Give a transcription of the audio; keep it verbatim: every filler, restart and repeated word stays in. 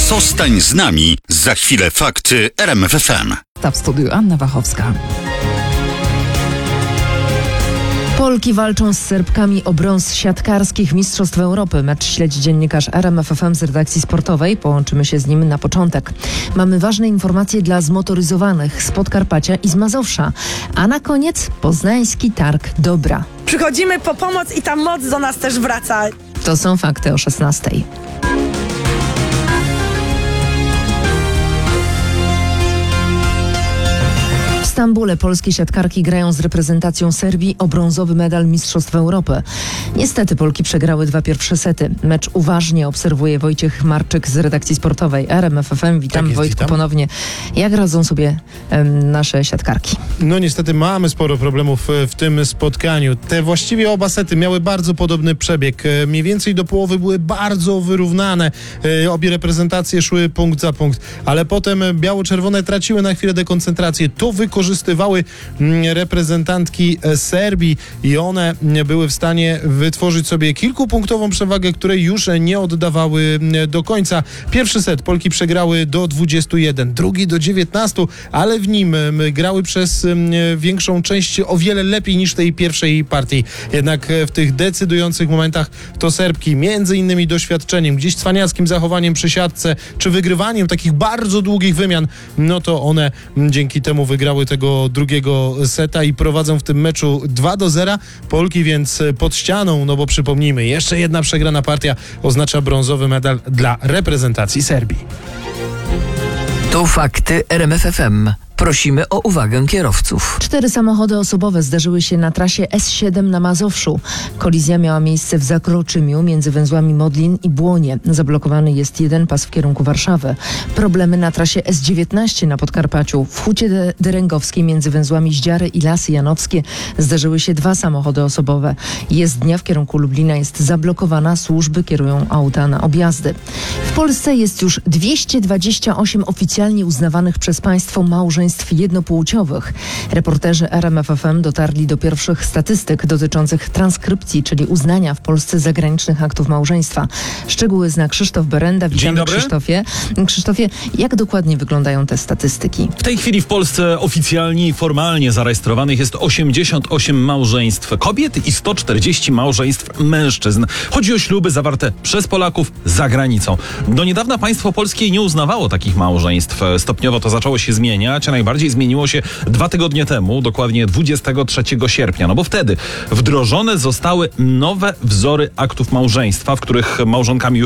Zostań z nami. Za chwilę fakty R M F F M. W studiu Anna Wachowska. Polki walczą z Serbkami o brąz siatkarskich Mistrzostw Europy. Mecz śledzi dziennikarz R M F F M z redakcji sportowej. Połączymy się z nim na początek. Mamy ważne informacje dla zmotoryzowanych z Podkarpacia i z Mazowsza. A na koniec poznański targ dobra. Przychodzimy po pomoc i ta moc do nas też wraca. To są fakty o szesnastej. W Stambule polskie siatkarki grają z reprezentacją Serbii o brązowy medal Mistrzostw Europy. Niestety Polki przegrały dwa pierwsze sety. Mecz uważnie obserwuje Wojciech Marczyk z redakcji sportowej R M F F M. Witam, tak jest, Wojtku, witam. Ponownie. Jak radzą sobie um, nasze siatkarki? No niestety mamy sporo problemów w tym spotkaniu. Te właściwie oba sety miały bardzo podobny przebieg. Mniej więcej do połowy były bardzo wyrównane. Obie reprezentacje szły punkt za punkt, ale potem biało-czerwone traciły na chwilę dekoncentrację. To wykorzystywały reprezentantki Serbii i one były w stanie wytworzyć sobie kilkupunktową przewagę, której już nie oddawały do końca. Pierwszy set Polki przegrały do dwudziestu jeden, drugi do dziewiętnastu, ale w nim grały przez większą część o wiele lepiej niż tej pierwszej partii. Jednak w tych decydujących momentach to Serbki, między innymi doświadczeniem, gdzieś cwaniackim zachowaniem przy siatce, czy wygrywaniem takich bardzo długich wymian, no to one dzięki temu wygrały tego drugiego seta i prowadzą w tym meczu dwa do zera. Polki więc pod ścianą, no bo przypomnijmy, jeszcze jedna przegrana partia oznacza brązowy medal dla reprezentacji Serbii. To fakty R M F F M. Prosimy o uwagę kierowców. Cztery samochody osobowe zdarzyły się na trasie S siedem na Mazowszu. Kolizja miała miejsce w Zakroczymiu między węzłami Modlin i Błonie. Zablokowany jest jeden pas w kierunku Warszawy. Problemy na trasie S dziewiętnaście na Podkarpaciu. W Hucie de- Deręgowskiej między węzłami Ździary i Lasy Janowskie zdarzyły się dwa samochody osobowe. Jezdnia w kierunku Lublina jest zablokowana. Służby kierują auta na objazdy. W Polsce jest już dwieście dwadzieścia osiem oficjalnie uznawanych przez państwo małżeństw jednopłciowych. Reporterzy R M F F M dotarli do pierwszych statystyk dotyczących transkrypcji, czyli uznania w Polsce zagranicznych aktów małżeństwa. Szczegóły zna Krzysztof Berenda. Witamy, Dzień dobry. Krzysztofie. Krzysztofie, jak dokładnie wyglądają te statystyki? W tej chwili w Polsce oficjalnie i formalnie zarejestrowanych jest osiemdziesiąt osiem małżeństw kobiet i sto czterdzieści małżeństw mężczyzn. Chodzi o śluby zawarte przez Polaków za granicą. Do niedawna państwo polskie nie uznawało takich małżeństw. Stopniowo to zaczęło się zmieniać, a najbardziej zmieniło się dwa tygodnie temu, dokładnie dwudziestego trzeciego sierpnia, no bo wtedy wdrożone zostały nowe wzory aktów małżeństwa, w których małżonkami już